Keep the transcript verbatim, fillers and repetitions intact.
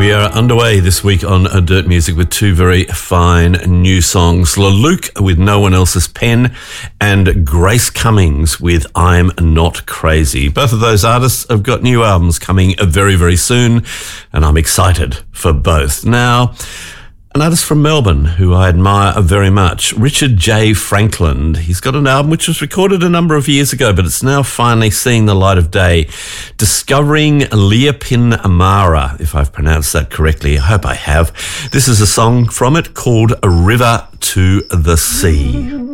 We are underway this week on Dirt Music with two very fine new songs. LaLuke with No One Else's Pen and Grace Cummings with I'm Not Crazy. Both of those artists have got new albums coming very, very soon, and I'm excited for both. Now, an artist from Melbourne who I admire very much, Richard J. Franklin. He's got an album which was recorded a number of years ago, but it's now finally seeing the light of day. Discovering Leapin Amara, if I've pronounced that correctly. I hope I have. This is a song from it called A River to the Sea.